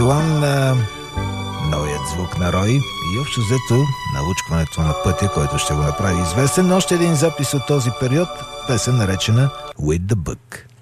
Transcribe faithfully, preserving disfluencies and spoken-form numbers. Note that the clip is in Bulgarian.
One, новият звук на Рой и общо взето научкването на пътя, който ще го направи известен. Още един запис от този период, песен наречена With the Book.